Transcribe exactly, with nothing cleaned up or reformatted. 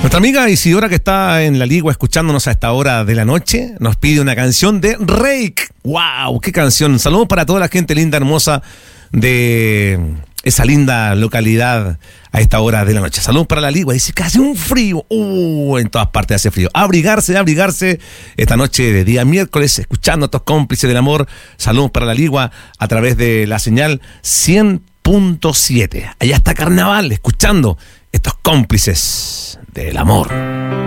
Nuestra amiga Isidora, que está en la Ligua escuchándonos a esta hora de la noche, nos pide una canción de Rake. ¡Wow! ¡Qué canción! Saludos para toda la gente linda, hermosa de esa linda localidad a esta hora de la noche. Saludos para la Ligua. Dice que hace un frío. Uh, en todas partes hace frío. Abrigarse, abrigarse esta noche de día miércoles, escuchando a estos cómplices del amor. Saludos para la Ligua a través de la señal cien punto siete. Allá está Carnaval, escuchando estos cómplices del amor.